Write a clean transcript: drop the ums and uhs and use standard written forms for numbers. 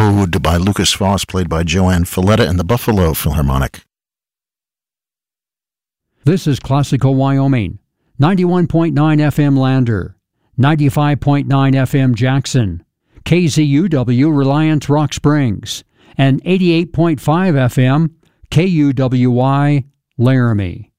Ode by Lucas Foss, played by Joanne Falletta and the Buffalo Philharmonic. This is Classical Wyoming, 91.9 FM Lander, 95.9 FM Jackson, KZUW Reliance Rock Springs, and 88.5 FM KUWY Laramie.